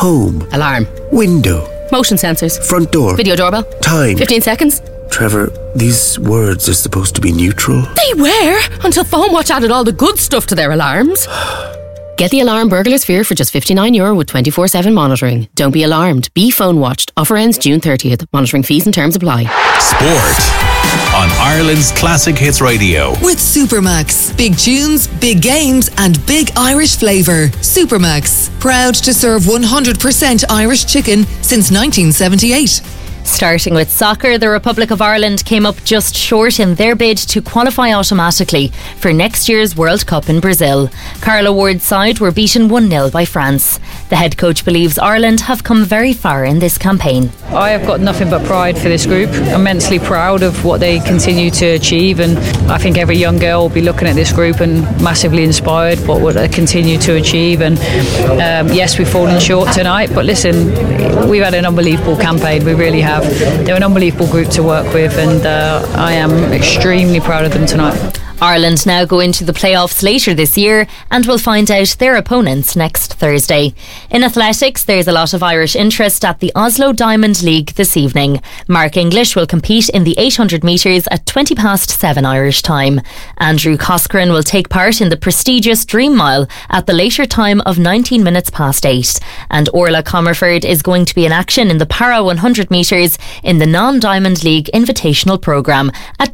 Home. Alarm. Window. Motion sensors. Front door. Video doorbell. Time. 15 seconds. Trevor, these words are supposed to be neutral. They were, until PhoneWatch added all the good stuff to their alarms. Get the alarm Burglar Sphere for just €59 with 24/7 monitoring. Don't be alarmed. Be phone watched. Offer ends June 30th. Monitoring fees and terms apply. Sport on Ireland's Classic Hits Radio. With Supermax. Big tunes, big games and big Irish flavour. Supermax. Proud to serve 100% Irish chicken since 1978. Starting with soccer, the Republic of Ireland came up just short in their bid to qualify automatically for next year's World Cup in Brazil. Carla Ward's side were beaten 1-0 by France. The head coach believes Ireland have come very far in this campaign. I have got nothing but pride for this group. Immensely proud of what they continue to achieve, and I think every young girl will be looking at this group and massively inspired by what they continue to achieve. And yes, we've fallen short tonight, but listen, we've had an unbelievable campaign. We really have. They're an unbelievable group to work with, and I am extremely proud of them tonight. Ireland now go into the playoffs later this year and will find out their opponents next Thursday. In athletics, there's a lot of Irish interest at the Oslo Diamond League this evening. Mark English will compete in the 800 metres at 7:20 Irish time. Andrew Coscoran will take part in the prestigious Dream Mile at the later time of 8:19. And Orla Comerford is going to be in action in the Para 100 metres in the Non-Diamond League Invitational programme at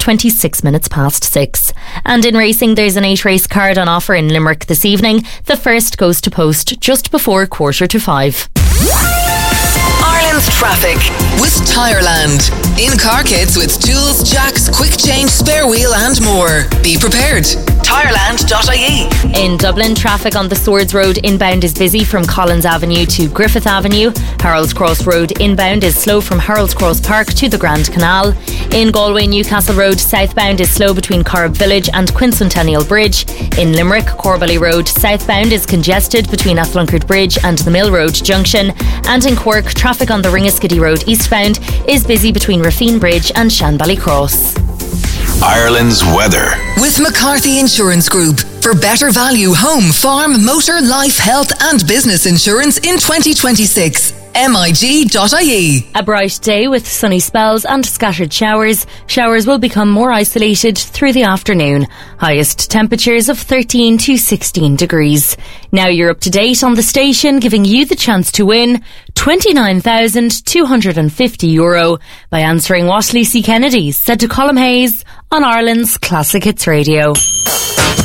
6:26. And in racing, there's an 8-race card on offer in Limerick this evening. The first goes to post just before 4:45. Ireland's traffic with Tireland. In car kits with tools, jacks, quick change, spare wheel and more. Be prepared. Tireland.ie. In Dublin, traffic on the Swords Road inbound is busy from Collins Avenue to Griffith Avenue. Harold's Cross Road inbound is slow from Harold's Cross Park to the Grand Canal. In Galway, Newcastle Road southbound is slow between Corrib Village and Quincentennial Bridge. In Limerick, Corbally Road southbound is congested between Athlunkard Bridge and the Mill Road Junction. And in Cork, traffic on the Ringaskiddy Road eastbound is busy between Rafine Bridge and Shanbally Cross. Ireland's weather. With McCarthy Insurance Group. For better value home, farm, motor, life, health and business insurance in 2026. MIG.ie. A bright day with sunny spells and scattered showers. Showers will become more isolated through the afternoon. Highest temperatures of 13 to 16 degrees. Now you're up to date on the station, giving you the chance to win €29,250 by answering what Lucy Kennedy said to Colm Hayes on Ireland's Classic Hits Radio.